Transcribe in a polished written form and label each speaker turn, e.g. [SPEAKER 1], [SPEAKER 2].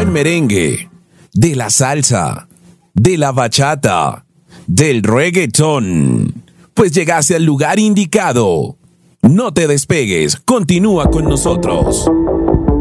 [SPEAKER 1] buen merengue, de la salsa, de la bachata, del reggaetón. Pues llegaste al lugar indicado. No te despegues, continúa con nosotros.